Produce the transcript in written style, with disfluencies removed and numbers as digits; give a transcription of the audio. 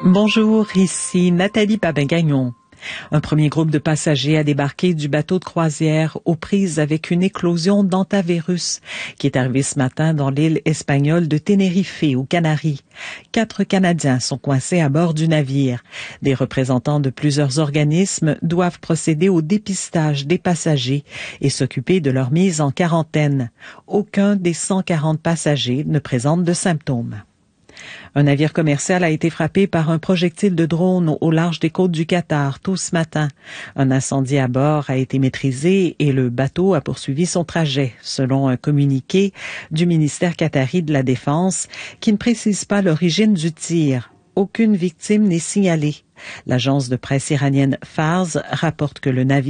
Bonjour, ici Nathalie Babin-Gagnon. Un premier groupe de passagers a débarqué du bateau de croisière aux prises avec une éclosion d'hantavirus qui est arrivée ce matin dans l'île espagnole de Tenerife, aux Canaries. 4 Canadiens sont coincés à bord du navire. Des représentants de plusieurs organismes doivent procéder au dépistage des passagers et s'occuper de leur mise en quarantaine. Aucun des 140 passagers ne présente de symptômes. Un navire commercial a été frappé par un projectile de drone au large des côtes du Qatar tôt ce matin. Un incendie à bord a été maîtrisé et le bateau a poursuivi son trajet, selon un communiqué du ministère qatari de la Défense qui ne précise pas l'origine du tir. Aucune victime n'est signalée. L'agence de presse iranienne Fars rapporte que le navire